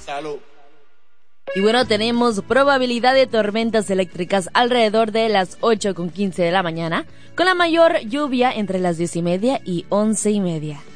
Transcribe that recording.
Salud. Y bueno, tenemos probabilidad de tormentas eléctricas alrededor de las 8:15 de la mañana, con la mayor lluvia entre las 10:30 y 11:30.